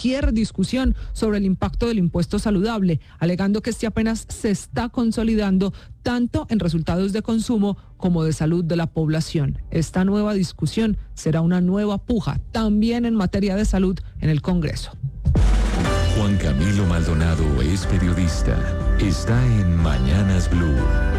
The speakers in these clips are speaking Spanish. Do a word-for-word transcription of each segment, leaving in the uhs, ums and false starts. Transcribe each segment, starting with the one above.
cualquier discusión sobre el impacto del impuesto saludable, alegando que este apenas se está consolidando tanto en resultados de consumo como de salud de la población. Esta nueva discusión será una nueva puja también en materia de salud en el Congreso. Juan Camilo Maldonado es periodista. Está en Mañanas Blue.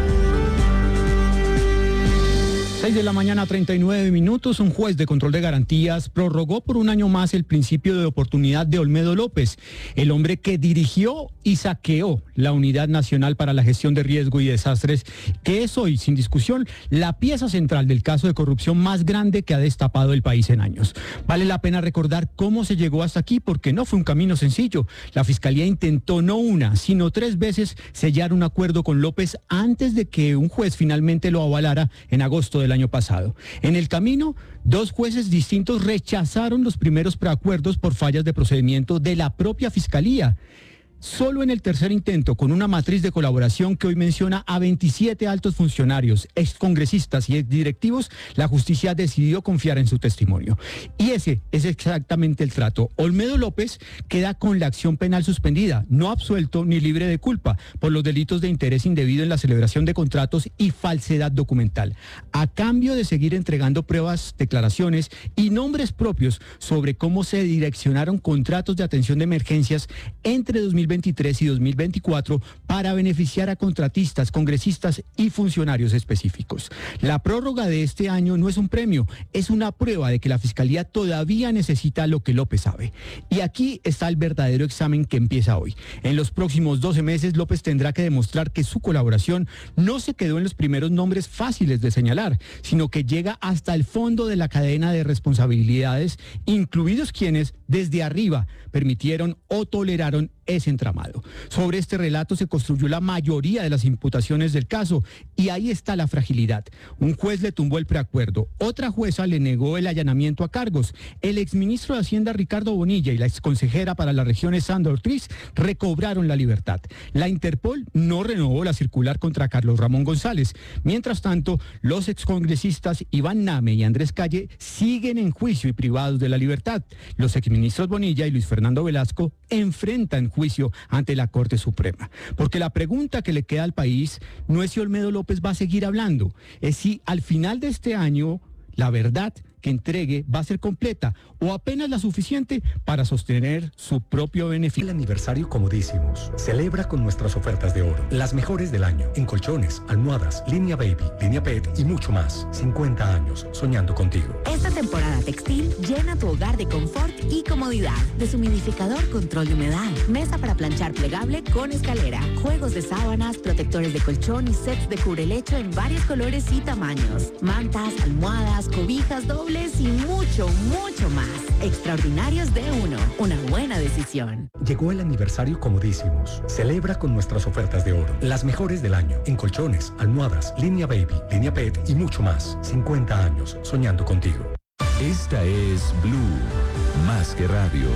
seis de la mañana, treinta y nueve minutos. Un juez de control de garantías prorrogó por un año más el principio de oportunidad de Olmedo López, el hombre que dirigió y saqueó la Unidad Nacional para la Gestión de Riesgo y Desastres, que es hoy, sin discusión, la pieza central del caso de corrupción más grande que ha destapado el país en años. Vale la pena recordar cómo se llegó hasta aquí, porque no fue un camino sencillo. La Fiscalía intentó no una, sino tres veces sellar un acuerdo con López antes de que un juez finalmente lo avalara en agosto del año pasado. En el camino, dos jueces distintos rechazaron los primeros preacuerdos por fallas de procedimiento de la propia Fiscalía. Solo en el tercer intento, con una matriz de colaboración que hoy menciona a veintisiete altos funcionarios, excongresistas y exdirectivos, la justicia decidió confiar en su testimonio. Y ese es exactamente el trato. Olmedo López queda con la acción penal suspendida, no absuelto ni libre de culpa por los delitos de interés indebido en la celebración de contratos y falsedad documental, a cambio de seguir entregando pruebas, declaraciones y nombres propios sobre cómo se direccionaron contratos de atención de emergencias entre dos mil veintitrés y dos mil veinticuatro para beneficiar a contratistas, congresistas y funcionarios específicos. La prórroga de este año no es un premio, es una prueba de que la Fiscalía todavía necesita lo que López sabe. Y aquí está el verdadero examen que empieza hoy. En los próximos doce meses, López tendrá que demostrar que su colaboración no se quedó en los primeros nombres fáciles de señalar, sino que llega hasta el fondo de la cadena de responsabilidades, incluidos quienes desde arriba permitieron o toleraron ese entramado. Sobre este relato se construyó la mayoría de las imputaciones del caso y ahí está la fragilidad. Un juez le tumbó el preacuerdo, otra jueza le negó el allanamiento a cargos. El exministro de Hacienda Ricardo Bonilla y la exconsejera para las regiones Sandra Ortiz recobraron la libertad. La Interpol no renovó la circular contra Carlos Ramón González. Mientras tanto, los excongresistas Iván Name y Andrés Calle siguen en juicio y privados de la libertad. Los exministros Bonilla y Luis Fernando Velasco enfrentan juicio ante la Corte Suprema. Porque la pregunta que le queda al país no es si Olmedo López va a seguir hablando, es si al final de este año la verdad que entregue va a ser completa o apenas la suficiente para sostener su propio beneficio. El aniversario Comodísimos celebra con nuestras ofertas de oro, las mejores del año, en colchones, almohadas, línea baby, línea pet y mucho más. cincuenta años soñando contigo. Esta temporada textil llena tu hogar de confort y comodidad. Deshumidificador, control de humedad, mesa para planchar plegable con escalera, juegos de sábanas, protectores de colchón y sets de cubrelecho en varios colores y tamaños, mantas, almohadas, cobijas dobles y mucho, mucho más. Extraordinarios de uno. Una buena decisión. Llegó el aniversario Comodísimos. Celebra con nuestras ofertas de oro, las mejores del año, en colchones, almohadas, línea baby, línea pet y mucho más. cincuenta años soñando contigo. Esta es Blue, más que radio.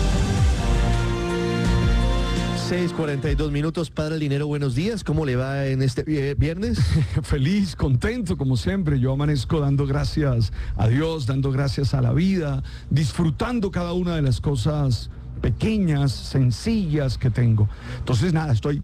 seis cuarenta y dos minutos. Padre Linero, buenos días. ¿Cómo le va en este viernes? Feliz, contento, como siempre. Yo amanezco dando gracias a Dios, dando gracias a la vida, disfrutando cada una de las cosas pequeñas, sencillas que tengo. Entonces, nada, estoy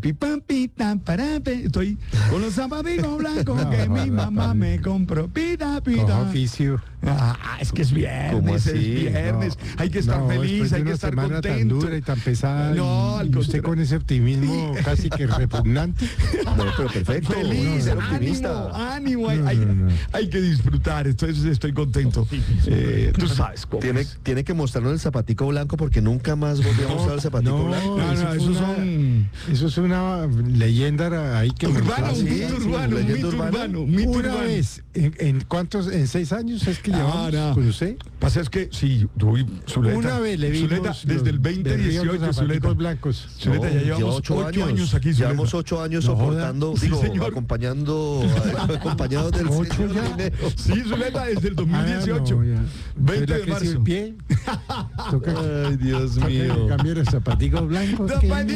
estoy con los zapaticos blancos que mi mamá me compró. Pita, pita. Oficio. Ah, es que es viernes, es viernes. No, hay que estar no, feliz, hay que estar contento. Tan dura y tan pesada. No, y usted con ese optimismo casi que repugnante. No, pero perfecto. Feliz, no, ánimo, ánimo. Hay, no, hay, no. hay que disfrutar. Entonces estoy contento. Eh, tú sabes cómo tiene, es. tiene que mostrarnos el zapatico blanco porque nunca más volvió a mostrar el zapatico no, blanco. No, no, eso, son, eso es una leyenda ahí que urbano, me un mito urbano, un mito urbano, un mito Una urbano. vez, ¿en, en cuántos, en seis años es que ah, llevamos no. con usted? Pasa es que, sí, yo Zuleta, una vez le vimos Zuleta, desde el veinte dieciocho, Zuleta, blancos. Zuleta, ya llevamos ocho, ocho años, años aquí, Zuleta. Llevamos ocho años no, soportando, sí, digo, señor. acompañando, acompañados del ¿Ocho señor ya? Linero. Sí, Zuleta, desde el dos mil dieciocho, ah, no, veinte de marzo. El pie? Toca, Ay, Dios toca mío. cambiar los zapaticos blancos.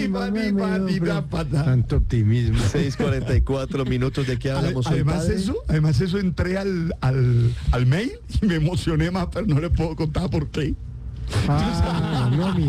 Tanto optimismo. seis cuarenta y cuatro minutos. ¿De qué hablamos hoy, además padre? eso, además eso entré al, al, al mail y me emocioné más, pero no le puedo contar por qué. Ah, no, mi